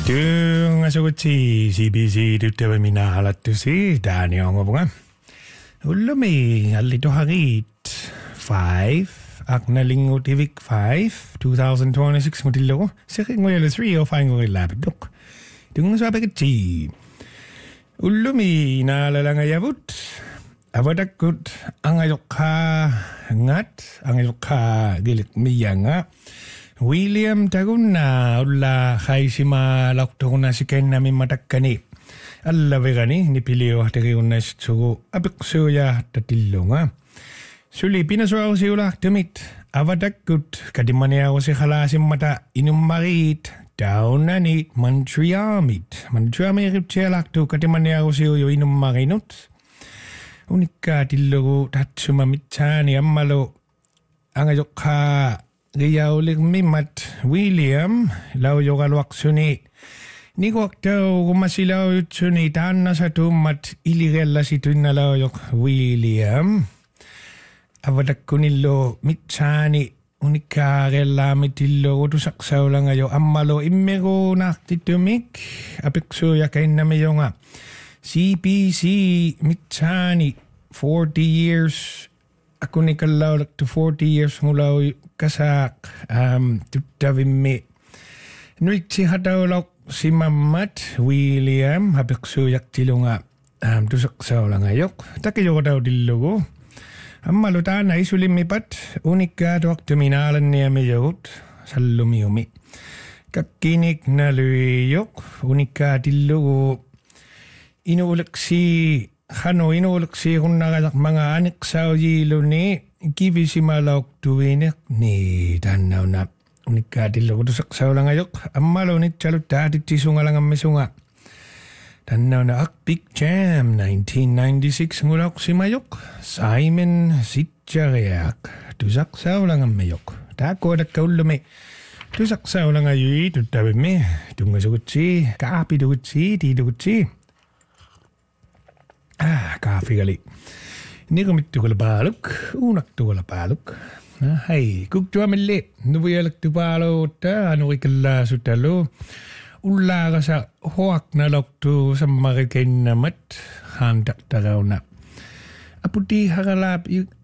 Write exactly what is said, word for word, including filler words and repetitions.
Tungasugutsi C B C tyttäväminä halattusi Dani ongopunga. Ullumi allito harit five aknalingo tivik five twenty twenty-six ngutillo siringo yelo three o five ngo labdok. Tungasabagati. Ullumi nalalanga yavut. Avadakut angayokha ngat angayokha gilik miyanga. William Taguna ulla khaisima laktoguna sikenna mimatakkani alla vegani nipilio hateguna sugu apiksuya tatillunga suli pinaswa siula tumit avadakut kadimania usi khalasim mata inummarit daunani mantriamit mantriami ripchelaktu kadimania usi yo inummarinut unikka tillugu tatsuma mitsani ammalo angayokha Gayaulik mimat William lau yogalwak suni ni waktu kumasilaw suni tanna sa tumat illegal la situna lau yok William avadak kunillo mitsani unikagella mitillo utusak saulang ayo ammalo immego naktitumik apikso yakain na mayonga C P C mitsani forty years ako ni kalaw to forty years mulaw kasak um tutavimmi nuik si hatawlok si Mamat William habiksu yaktilunga um tusaksaw lang ayok takiyo daw dillugo ammaluta na isulimmipat unika waktu minalan niya miyot sallumiumi kakinik na luyok unika dillugo inuulak si Hano inuulak si kung nakasak mga anik sa yilo ni Kivi si malawak tuwinik ni tanaw na unikadil ako dosak sa ulang ayok. Amalo ni chalot dati tisunga lang ang misunga. Tanaw na Akbik Jam nineteen ninety-six ngulak si Mayok. Simon Sitjariak. Dosak sa ulang ang Mayok. Tako adak kaulami. Dosak sa ulang ayoy. Tutabi mi. Tungasukut si. Kaapi dugut si. Tidukut si. Ah, kaapi kali. Ni kumit tukala paluk, unak tukala paluk. Hai, kuk tua mele, nubuyalak tu palo ta, anu ikalla sutalo. Ulla kasa hoak na lok tu samarikin namat, handak tagaw na. Aputi hakalap,